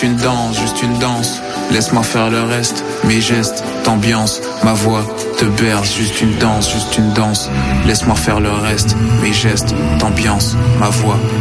une danse, juste une danse. Laisse-moi faire le reste, mes gestes, t'ambiance, ma voix te berce, juste une danse, juste une danse. Laisse-moi faire le reste, mes gestes, t'ambiance, ma voix